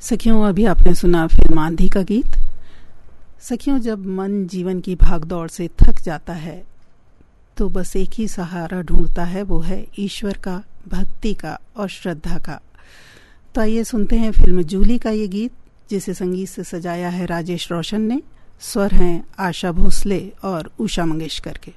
सखियों, अभी आपने सुना फिल्म आंधी का गीत। सखियों, जब मन जीवन की भागदौड़ से थक जाता है तो बस एक ही सहारा ढूंढता है, वो है ईश्वर का, भक्ति का और श्रद्धा का। तो आइए सुनते हैं फिल्म जूली का ये गीत, जिसे संगीत से सजाया है राजेश रोशन ने। स्वर हैं आशा भोसले और उषा मंगेशकर के।